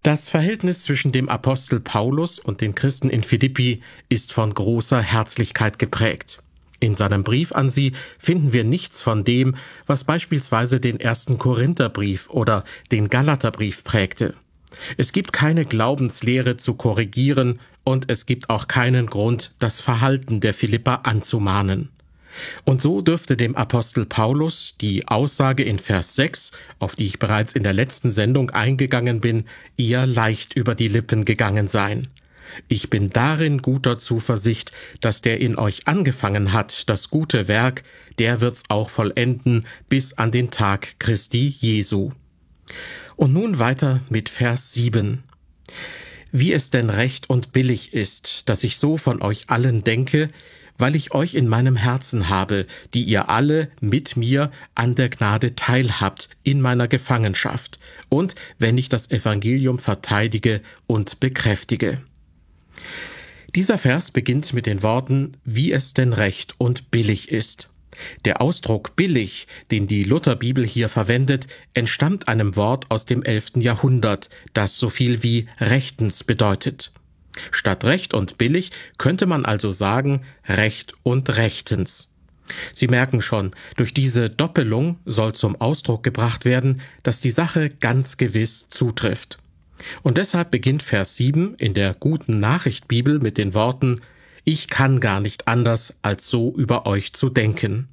Das Verhältnis zwischen dem Apostel Paulus und den Christen in Philippi ist von großer Herzlichkeit geprägt. In seinem Brief an sie finden wir nichts von dem, was beispielsweise den 1. Korintherbrief oder den Galaterbrief prägte. Es gibt keine Glaubenslehre zu korrigieren und es gibt auch keinen Grund, das Verhalten der Philipper anzumahnen. Und so dürfte dem Apostel Paulus die Aussage in Vers 6, auf die ich bereits in der letzten Sendung eingegangen bin, eher leicht über die Lippen gegangen sein. Ich bin darin guter Zuversicht, dass der in euch angefangen hat, das gute Werk, der wird's auch vollenden bis an den Tag Christi Jesu. Und nun weiter mit Vers 7. Wie es denn recht und billig ist, dass ich so von euch allen denke, weil ich euch in meinem Herzen habe, die ihr alle mit mir an der Gnade teilhabt in meiner Gefangenschaft und wenn ich das Evangelium verteidige und bekräftige. Dieser Vers beginnt mit den Worten, wie es denn recht und billig ist. Der Ausdruck billig, den die Lutherbibel hier verwendet, entstammt einem Wort aus dem 11. Jahrhundert, das so viel wie rechtens bedeutet. Statt recht und billig könnte man also sagen recht und rechtens. Sie merken schon, durch diese Doppelung soll zum Ausdruck gebracht werden, dass die Sache ganz gewiss zutrifft. Und deshalb beginnt Vers 7 in der Guten Nachricht Bibel mit den Worten: Ich kann gar nicht anders, als so über euch zu denken.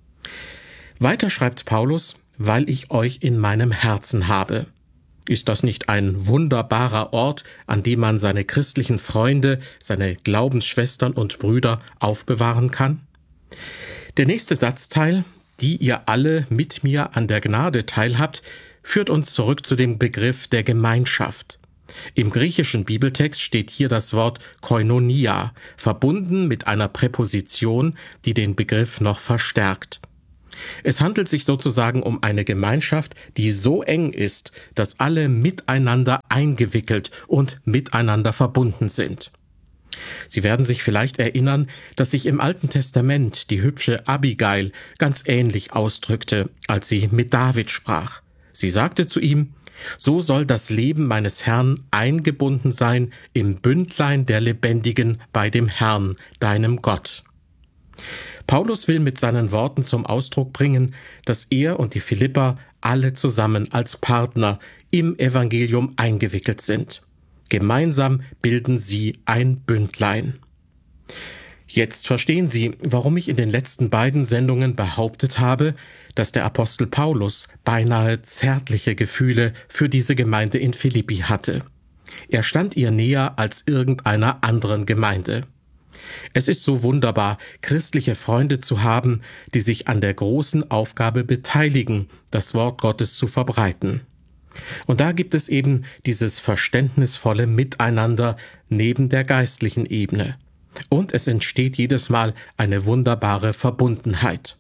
Weiter schreibt Paulus, weil ich euch in meinem Herzen habe. Ist das nicht ein wunderbarer Ort, an dem man seine christlichen Freunde, seine Glaubensschwestern und Brüder aufbewahren kann? Der nächste Satzteil, die ihr alle mit mir an der Gnade teilhabt, führt uns zurück zu dem Begriff der Gemeinschaft. Im griechischen Bibeltext steht hier das Wort Koinonia, verbunden mit einer Präposition, die den Begriff noch verstärkt. Es handelt sich sozusagen um eine Gemeinschaft, die so eng ist, dass alle miteinander eingewickelt und miteinander verbunden sind. Sie werden sich vielleicht erinnern, dass sich im Alten Testament die hübsche Abigail ganz ähnlich ausdrückte, als sie mit David sprach. Sie sagte zu ihm: So soll das Leben meines Herrn eingebunden sein im Bündlein der Lebendigen bei dem Herrn, deinem Gott. Paulus will mit seinen Worten zum Ausdruck bringen, dass er und die Philipper alle zusammen als Partner im Evangelium eingewickelt sind. Gemeinsam bilden sie ein Bündlein. Jetzt verstehen Sie, warum ich in den letzten beiden Sendungen behauptet habe, dass der Apostel Paulus beinahe zärtliche Gefühle für diese Gemeinde in Philippi hatte. Er stand ihr näher als irgendeiner anderen Gemeinde. Es ist so wunderbar, christliche Freunde zu haben, die sich an der großen Aufgabe beteiligen, das Wort Gottes zu verbreiten. Und da gibt es eben dieses verständnisvolle Miteinander neben der geistlichen Ebene. Und es entsteht jedes Mal eine wunderbare Verbundenheit.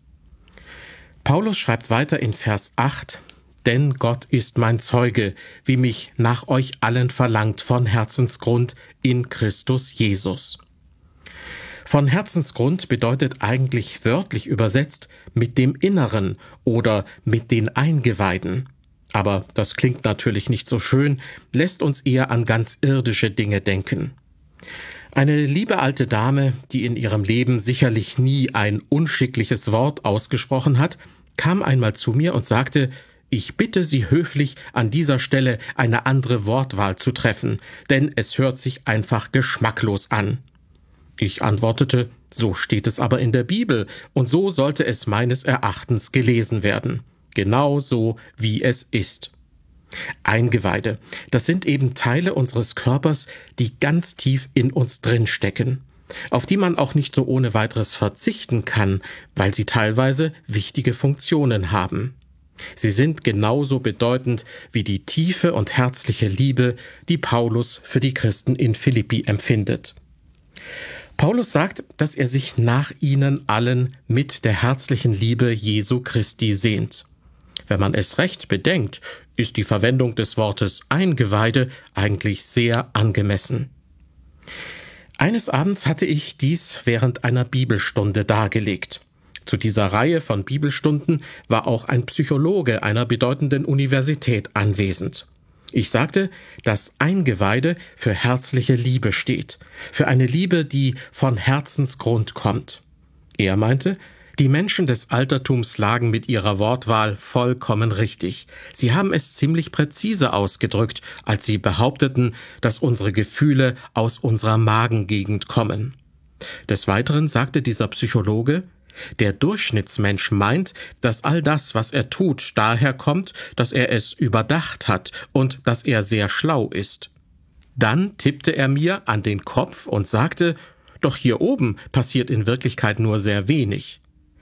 Paulus schreibt weiter in Vers 8, denn Gott ist mein Zeuge, wie mich nach euch allen verlangt von Herzensgrund in Christus Jesus. Von Herzensgrund bedeutet eigentlich wörtlich übersetzt mit dem Inneren oder mit den Eingeweiden. Aber das klingt natürlich nicht so schön, lässt uns eher an ganz irdische Dinge denken. Eine liebe alte Dame, die in ihrem Leben sicherlich nie ein unschickliches Wort ausgesprochen hat, kam einmal zu mir und sagte: Ich bitte Sie höflich, an dieser Stelle eine andere Wortwahl zu treffen, denn es hört sich einfach geschmacklos an. Ich antwortete: So steht es aber in der Bibel und so sollte es meines Erachtens gelesen werden. Genau so, wie es ist. Eingeweide, das sind eben Teile unseres Körpers, die ganz tief in uns drin stecken, auf die man auch nicht so ohne weiteres verzichten kann, weil sie teilweise wichtige Funktionen haben. Sie sind genauso bedeutend wie die tiefe und herzliche Liebe, die Paulus für die Christen in Philippi empfindet. Paulus sagt, dass er sich nach ihnen allen mit der herzlichen Liebe Jesu Christi sehnt. Wenn man es recht bedenkt, ist die Verwendung des Wortes Eingeweide eigentlich sehr angemessen. Eines Abends hatte ich dies während einer Bibelstunde dargelegt. Zu dieser Reihe von Bibelstunden war auch ein Psychologe einer bedeutenden Universität anwesend. Ich sagte, dass Eingeweide für herzliche Liebe steht, für eine Liebe, die von Herzensgrund kommt. Er meinte, die Menschen des Altertums lagen mit ihrer Wortwahl vollkommen richtig. Sie haben es ziemlich präzise ausgedrückt, als sie behaupteten, dass unsere Gefühle aus unserer Magengegend kommen. Des Weiteren sagte dieser Psychologe, der Durchschnittsmensch meint, dass all das, was er tut, daher kommt, dass er es überdacht hat und dass er sehr schlau ist. Dann tippte er mir an den Kopf und sagte, doch hier oben passiert in Wirklichkeit nur sehr wenig.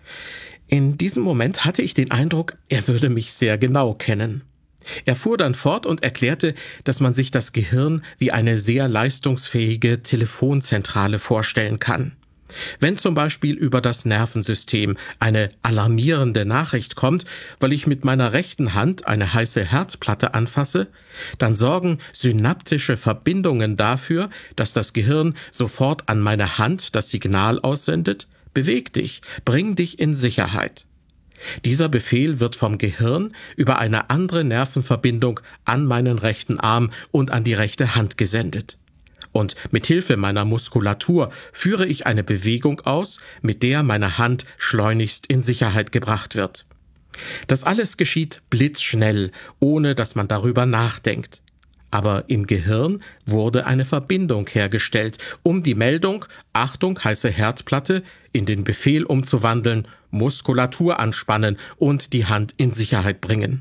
In diesem Moment hatte ich den Eindruck, er würde mich sehr genau kennen. Er fuhr dann fort und erklärte, dass man sich das Gehirn wie eine sehr leistungsfähige Telefonzentrale vorstellen kann. Wenn zum Beispiel über das Nervensystem eine alarmierende Nachricht kommt, weil ich mit meiner rechten Hand eine heiße Herdplatte anfasse, dann sorgen synaptische Verbindungen dafür, dass das Gehirn sofort an meine Hand das Signal aussendet: Beweg dich, bring dich in Sicherheit. Dieser Befehl wird vom Gehirn über eine andere Nervenverbindung an meinen rechten Arm und an die rechte Hand gesendet. Und mit Hilfe meiner Muskulatur führe ich eine Bewegung aus, mit der meine Hand schleunigst in Sicherheit gebracht wird. Das alles geschieht blitzschnell, ohne dass man darüber nachdenkt. Aber im Gehirn wurde eine Verbindung hergestellt, um die Meldung »Achtung, heiße Herdplatte« in den Befehl umzuwandeln, Muskulatur anspannen und die Hand in Sicherheit bringen.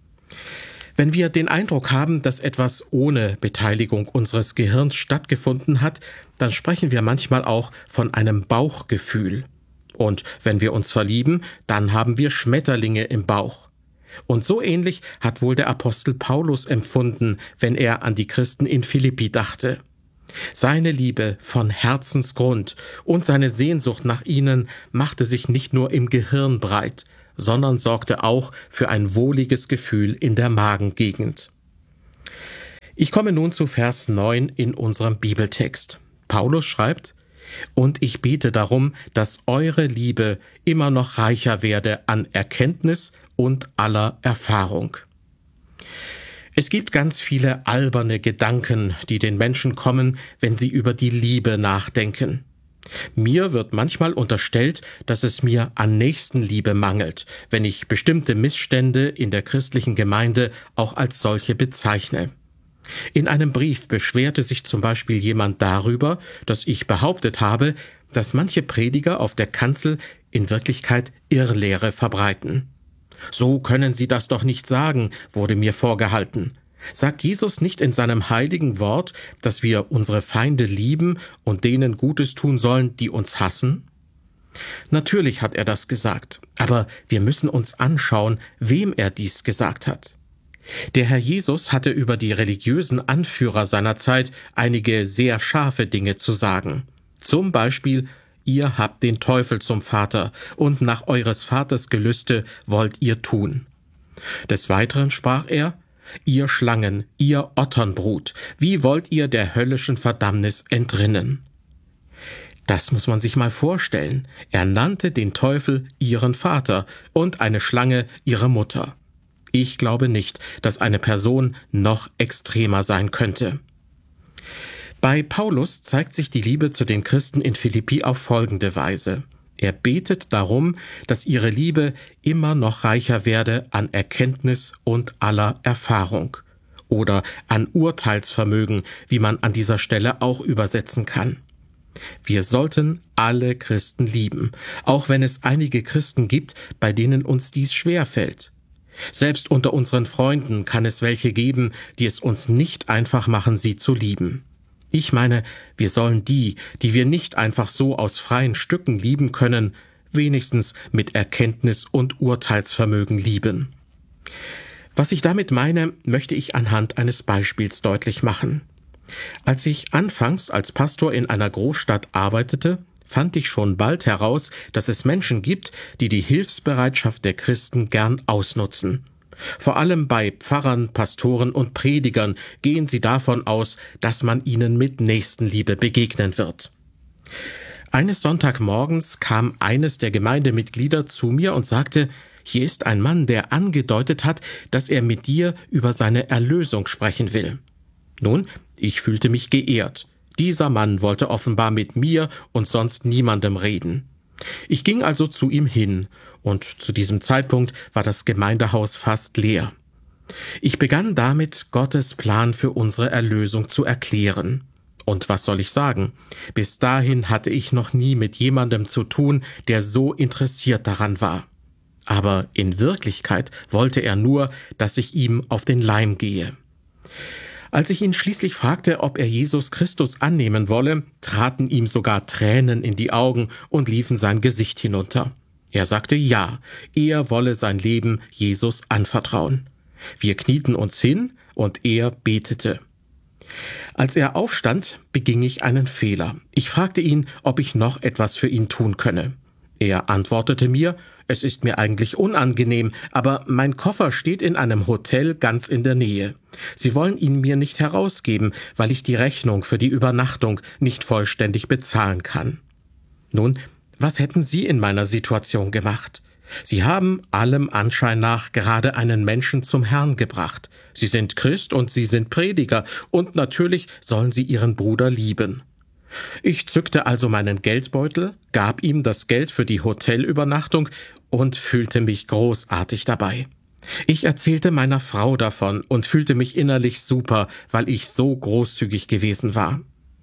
Wenn wir den Eindruck haben, dass etwas ohne Beteiligung unseres Gehirns stattgefunden hat, dann sprechen wir manchmal auch von einem Bauchgefühl. Und wenn wir uns verlieben, dann haben wir Schmetterlinge im Bauch. Und so ähnlich hat wohl der Apostel Paulus empfunden, wenn er an die Christen in Philippi dachte. Seine Liebe von Herzensgrund und seine Sehnsucht nach ihnen machte sich nicht nur im Gehirn breit, sondern sorgte auch für ein wohliges Gefühl in der Magengegend. Ich komme nun zu Vers 9 in unserem Bibeltext. Paulus schreibt: Und ich bete darum, dass eure Liebe immer noch reicher werde an Erkenntnis und aller Erfahrung. Es gibt ganz viele alberne Gedanken, die den Menschen kommen, wenn sie über die Liebe nachdenken. Mir wird manchmal unterstellt, dass es mir an Nächstenliebe mangelt, wenn ich bestimmte Missstände in der christlichen Gemeinde auch als solche bezeichne. In einem Brief beschwerte sich zum Beispiel jemand darüber, dass ich behauptet habe, dass manche Prediger auf der Kanzel in Wirklichkeit Irrlehre verbreiten. So können Sie das doch nicht sagen, wurde mir vorgehalten. Sagt Jesus nicht in seinem heiligen Wort, dass wir unsere Feinde lieben und denen Gutes tun sollen, die uns hassen? Natürlich hat er das gesagt, aber wir müssen uns anschauen, wem er dies gesagt hat. Der Herr Jesus hatte über die religiösen Anführer seiner Zeit einige sehr scharfe Dinge zu sagen. Zum Beispiel: Ihr habt den Teufel zum Vater, und nach eures Vaters Gelüste wollt ihr tun. Des Weiteren sprach er: Ihr Schlangen, ihr Otternbrut, wie wollt ihr der höllischen Verdammnis entrinnen? Das muss man sich mal vorstellen. Er nannte den Teufel ihren Vater und eine Schlange ihre Mutter. Ich glaube nicht, dass eine Person noch extremer sein könnte. Bei Paulus zeigt sich die Liebe zu den Christen in Philippi auf folgende Weise. Er betet darum, dass ihre Liebe immer noch reicher werde an Erkenntnis und aller Erfahrung oder an Urteilsvermögen, wie man an dieser Stelle auch übersetzen kann. Wir sollten alle Christen lieben, auch wenn es einige Christen gibt, bei denen uns dies schwerfällt. Selbst unter unseren Freunden kann es welche geben, die es uns nicht einfach machen, sie zu lieben. Ich meine, wir sollen die wir nicht einfach so aus freien Stücken lieben können, wenigstens mit Erkenntnis und Urteilsvermögen lieben. Was ich damit meine, möchte ich anhand eines Beispiels deutlich machen. Als ich anfangs als Pastor in einer Großstadt arbeitete, fand ich schon bald heraus, dass es Menschen gibt, die die Hilfsbereitschaft der Christen gern ausnutzen. Vor allem bei Pfarrern, Pastoren und Predigern gehen sie davon aus, dass man ihnen mit Nächstenliebe begegnen wird. Eines Sonntagmorgens kam eines der Gemeindemitglieder zu mir und sagte: hier ist ein Mann, der angedeutet hat, dass er mit dir über seine Erlösung sprechen will. Nun, ich fühlte mich geehrt. Dieser Mann wollte offenbar mit mir und sonst niemandem reden. Ich ging also zu ihm hin, und zu diesem Zeitpunkt war das Gemeindehaus fast leer. Ich begann damit, Gottes Plan für unsere Erlösung zu erklären. Und was soll ich sagen? Bis dahin hatte ich noch nie mit jemandem zu tun, der so interessiert daran war. Aber in Wirklichkeit wollte er nur, dass ich ihm auf den Leim gehe. Als ich ihn schließlich fragte, ob er Jesus Christus annehmen wolle, traten ihm sogar Tränen in die Augen und liefen sein Gesicht hinunter. Er sagte ja, er wolle sein Leben Jesus anvertrauen. Wir knieten uns hin und er betete. Als er aufstand, beging ich einen Fehler. Ich fragte ihn, ob ich noch etwas für ihn tun könne. Er antwortete mir, es ist mir eigentlich unangenehm, aber mein Koffer steht in einem Hotel ganz in der Nähe. Sie wollen ihn mir nicht herausgeben, weil ich die Rechnung für die Übernachtung nicht vollständig bezahlen kann. Nun, was hätten Sie in meiner Situation gemacht? Sie haben allem Anschein nach gerade einen Menschen zum Herrn gebracht. Sie sind Christ und Sie sind Prediger, und natürlich sollen Sie Ihren Bruder lieben. Ich zückte also meinen Geldbeutel, gab ihm das Geld für die Hotelübernachtung und fühlte mich großartig dabei. Ich erzählte meiner Frau davon und fühlte mich innerlich super, weil ich so großzügig gewesen war.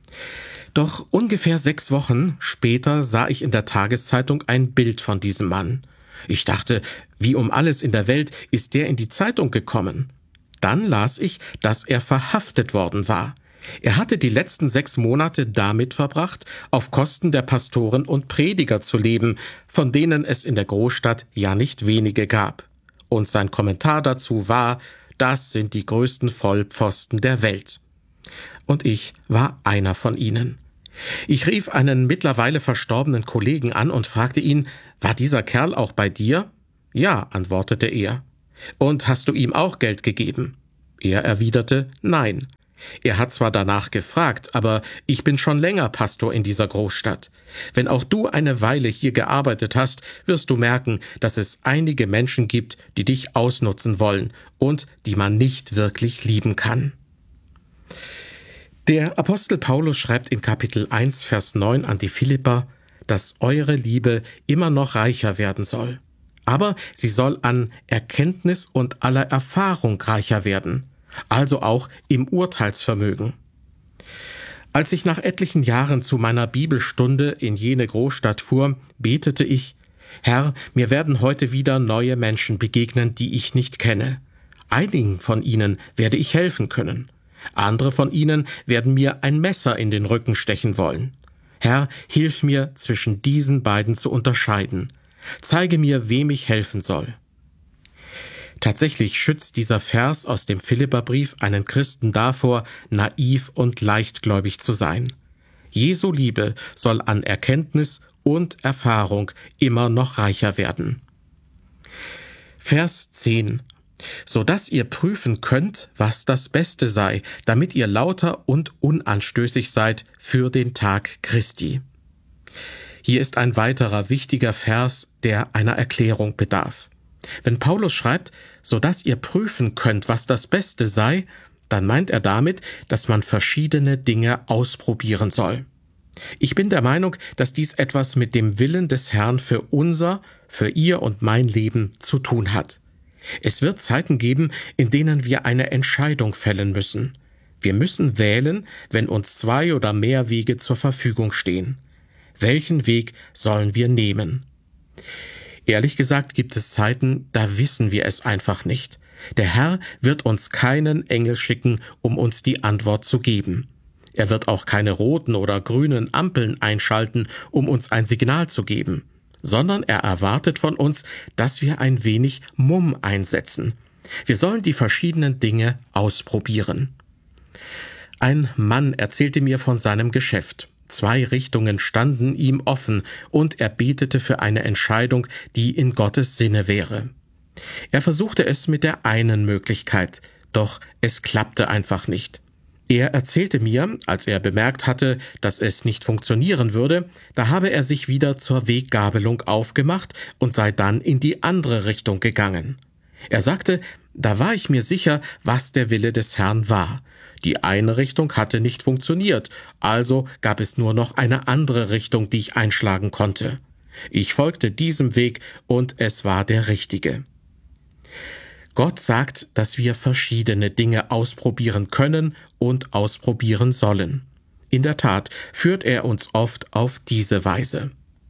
Doch ungefähr 6 Wochen später sah ich in der Tageszeitung ein Bild von diesem Mann. Ich dachte, wie um alles in der Welt ist der in die Zeitung gekommen? Dann las ich, dass er verhaftet worden war. Er hatte die letzten 6 Monate damit verbracht, auf Kosten der Pastoren und Prediger zu leben, von denen es in der Großstadt ja nicht wenige gab. Und sein Kommentar dazu war, das sind die größten Vollpfosten der Welt. Und ich war einer von ihnen. Ich rief einen mittlerweile verstorbenen Kollegen an und fragte ihn, war dieser Kerl auch bei dir? Ja, antwortete er. Und hast du ihm auch Geld gegeben? Er erwiderte, nein. Er hat zwar danach gefragt, aber ich bin schon länger Pastor in dieser Großstadt. Wenn auch du eine Weile hier gearbeitet hast, wirst du merken, dass es einige Menschen gibt, die dich ausnutzen wollen und die man nicht wirklich lieben kann. Der Apostel Paulus schreibt in Kapitel 1, Vers 9 an die Philipper, dass eure Liebe immer noch reicher werden soll. Aber sie soll an Erkenntnis und aller Erfahrung reicher werden, also auch im Urteilsvermögen. Als ich nach etlichen Jahren zu meiner Bibelstunde in jene Großstadt fuhr, betete ich, Herr, mir werden heute wieder neue Menschen begegnen, die ich nicht kenne. Einigen von ihnen werde ich helfen können. Andere von ihnen werden mir ein Messer in den Rücken stechen wollen. Herr, hilf mir, zwischen diesen beiden zu unterscheiden. Zeige mir, wem ich helfen soll. Tatsächlich schützt dieser Vers aus dem Philipperbrief einen Christen davor, naiv und leichtgläubig zu sein. Jesu Liebe soll an Erkenntnis und Erfahrung immer noch reicher werden. Vers 10. So dass ihr prüfen könnt, was das Beste sei, damit ihr lauter und unanstößig seid für den Tag Christi. Hier ist ein weiterer wichtiger Vers, der einer Erklärung bedarf. Wenn Paulus schreibt, so dass ihr prüfen könnt, was das Beste sei, dann meint er damit, dass man verschiedene Dinge ausprobieren soll. Ich bin der Meinung, dass dies etwas mit dem Willen des Herrn für ihr und mein Leben zu tun hat. Es wird Zeiten geben, in denen wir eine Entscheidung fällen müssen. Wir müssen wählen, wenn uns 2 oder mehr Wege zur Verfügung stehen. Welchen Weg sollen wir nehmen? Ehrlich gesagt gibt es Zeiten, da wissen wir es einfach nicht. Der Herr wird uns keinen Engel schicken, um uns die Antwort zu geben. Er wird auch keine roten oder grünen Ampeln einschalten, um uns ein Signal zu geben, sondern er erwartet von uns, dass wir ein wenig Mumm einsetzen. Wir sollen die verschiedenen Dinge ausprobieren. Ein Mann erzählte mir von seinem Geschäft. 2 Richtungen standen ihm offen und er betete für eine Entscheidung, die in Gottes Sinne wäre. Er versuchte es mit der einen Möglichkeit, doch es klappte einfach nicht. Er erzählte mir, als er bemerkt hatte, dass es nicht funktionieren würde, da habe er sich wieder zur Weggabelung aufgemacht und sei dann in die andere Richtung gegangen. Er sagte, da war ich mir sicher, was der Wille des Herrn war. Die eine Richtung hatte nicht funktioniert, also gab es nur noch eine andere Richtung, die ich einschlagen konnte. Ich folgte diesem Weg und es war der richtige. Gott sagt, dass wir verschiedene Dinge ausprobieren können und ausprobieren sollen. In der Tat führt er uns oft auf diese Weise.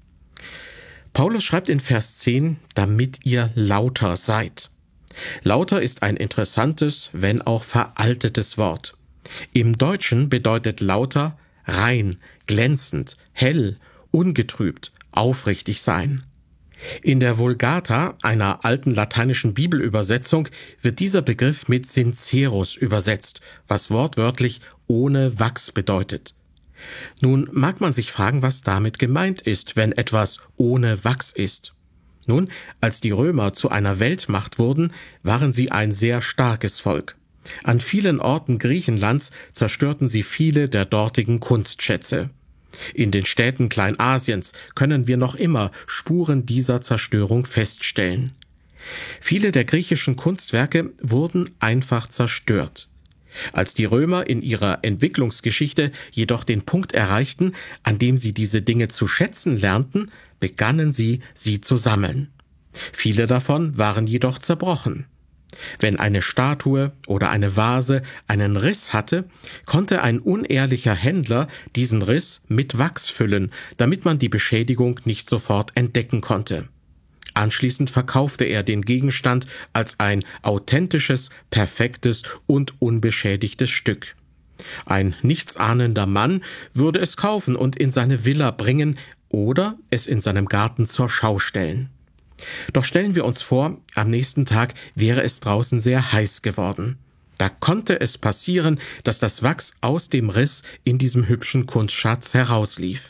Paulus schreibt in Vers 10, damit ihr lauter seid. Lauter ist ein interessantes, wenn auch veraltetes Wort. Im Deutschen bedeutet lauter rein, glänzend, hell, ungetrübt, aufrichtig sein. In der Vulgata, einer alten lateinischen Bibelübersetzung, wird dieser Begriff mit sincerus übersetzt, was wortwörtlich ohne Wachs bedeutet. Nun mag man sich fragen, was damit gemeint ist, wenn etwas ohne Wachs ist. Nun, als die Römer zu einer Weltmacht wurden, waren sie ein sehr starkes Volk. An vielen Orten Griechenlands zerstörten sie viele der dortigen Kunstschätze. In den Städten Kleinasiens können wir noch immer Spuren dieser Zerstörung feststellen. Viele der griechischen Kunstwerke wurden einfach zerstört. Als die Römer in ihrer Entwicklungsgeschichte jedoch den Punkt erreichten, an dem sie diese Dinge zu schätzen lernten, begannen sie zu sammeln. Viele davon waren jedoch zerbrochen. Wenn eine Statue oder eine Vase einen Riss hatte, konnte ein unehrlicher Händler diesen Riss mit Wachs füllen, damit man die Beschädigung nicht sofort entdecken konnte. Anschließend verkaufte er den Gegenstand als ein authentisches, perfektes und unbeschädigtes Stück. Ein nichtsahnender Mann würde es kaufen und in seine Villa bringen oder es in seinem Garten zur Schau stellen. Doch stellen wir uns vor, am nächsten Tag wäre es draußen sehr heiß geworden. Da konnte es passieren, dass das Wachs aus dem Riss in diesem hübschen Kunstschatz herauslief.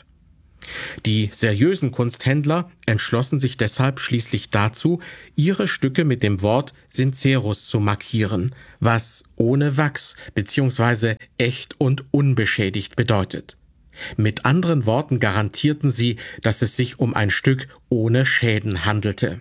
Die seriösen Kunsthändler entschlossen sich deshalb schließlich dazu, ihre Stücke mit dem Wort sincerus zu markieren, was ohne Wachs bzw. echt und unbeschädigt bedeutet. Mit anderen Worten garantierten sie, dass es sich um ein Stück ohne Schäden handelte.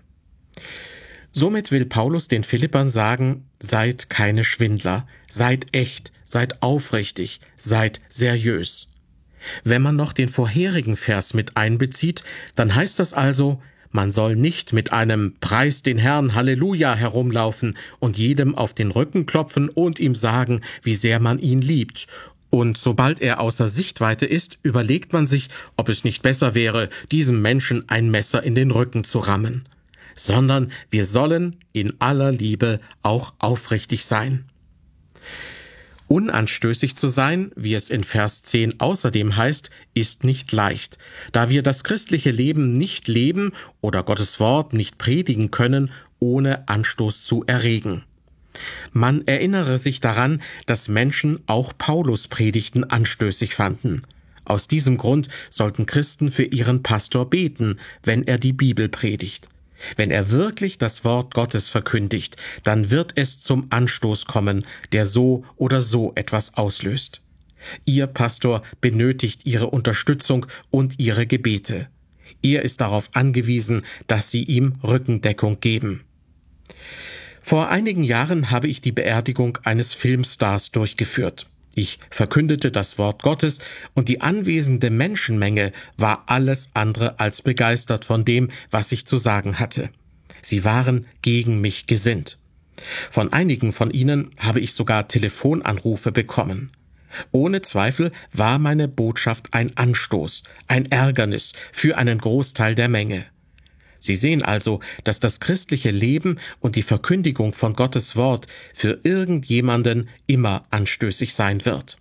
Somit will Paulus den Philippern sagen, seid keine Schwindler, seid echt, seid aufrichtig, seid seriös. Wenn man noch den vorherigen Vers mit einbezieht, dann heißt das also, man soll nicht mit einem Preis den Herrn, Halleluja herumlaufen und jedem auf den Rücken klopfen und ihm sagen, wie sehr man ihn liebt. Und sobald er außer Sichtweite ist, überlegt man sich, ob es nicht besser wäre, diesem Menschen ein Messer in den Rücken zu rammen. Sondern wir sollen in aller Liebe auch aufrichtig sein. Unanstößig zu sein, wie es in Vers 10 außerdem heißt, ist nicht leicht, da wir das christliche Leben nicht leben oder Gottes Wort nicht predigen können, ohne Anstoß zu erregen. Man erinnere sich daran, dass Menschen auch Paulus' Predigten anstößig fanden. Aus diesem Grund sollten Christen für ihren Pastor beten, wenn er die Bibel predigt. Wenn er wirklich das Wort Gottes verkündigt, dann wird es zum Anstoß kommen, der so oder so etwas auslöst. Ihr Pastor benötigt Ihre Unterstützung und Ihre Gebete. Er ist darauf angewiesen, dass Sie ihm Rückendeckung geben. Vor einigen Jahren habe ich die Beerdigung eines Filmstars durchgeführt. Ich verkündete das Wort Gottes und die anwesende Menschenmenge war alles andere als begeistert von dem, was ich zu sagen hatte. Sie waren gegen mich gesinnt. Von einigen von ihnen habe ich sogar Telefonanrufe bekommen. Ohne Zweifel war meine Botschaft ein Anstoß, ein Ärgernis für einen Großteil der Menge. Sie sehen also, dass das christliche Leben und die Verkündigung von Gottes Wort für irgendjemanden immer anstößig sein wird.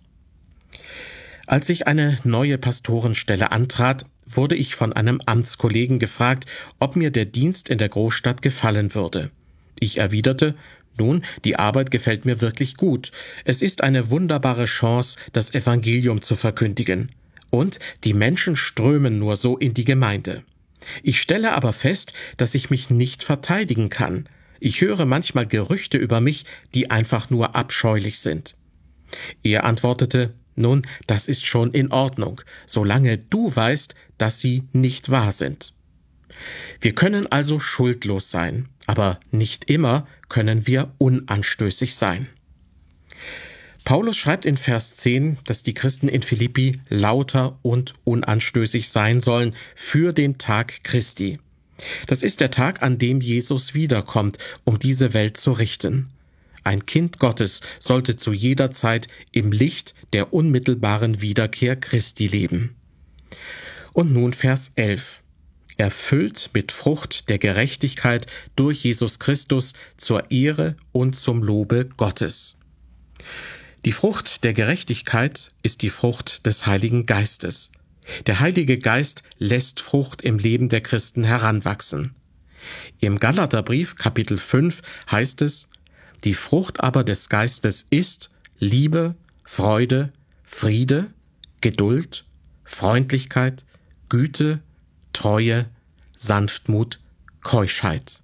Als ich eine neue Pastorenstelle antrat, wurde ich von einem Amtskollegen gefragt, ob mir der Dienst in der Großstadt gefallen würde. Ich erwiderte, nun, die Arbeit gefällt mir wirklich gut. Es ist eine wunderbare Chance, das Evangelium zu verkündigen. Und die Menschen strömen nur so in die Gemeinde. Ich stelle aber fest, dass ich mich nicht verteidigen kann. Ich höre manchmal Gerüchte über mich, die einfach nur abscheulich sind. Er antwortete: Nun, das ist schon in Ordnung, solange du weißt, dass sie nicht wahr sind. Wir können also schuldlos sein, aber nicht immer können wir unanstößig sein. Paulus schreibt in Vers 10, dass die Christen in Philippi lauter und unanstößig sein sollen für den Tag Christi. Das ist der Tag, an dem Jesus wiederkommt, um diese Welt zu richten. Ein Kind Gottes sollte zu jeder Zeit im Licht der unmittelbaren Wiederkehr Christi leben. Und nun Vers 11. Erfüllt mit Frucht der Gerechtigkeit durch Jesus Christus zur Ehre und zum Lobe Gottes. Die Frucht der Gerechtigkeit ist die Frucht des Heiligen Geistes. Der Heilige Geist lässt Frucht im Leben der Christen heranwachsen. Im Galaterbrief Kapitel 5 heißt es: Die Frucht aber des Geistes ist Liebe, Freude, Friede, Geduld, Freundlichkeit, Güte, Treue, Sanftmut, Keuschheit.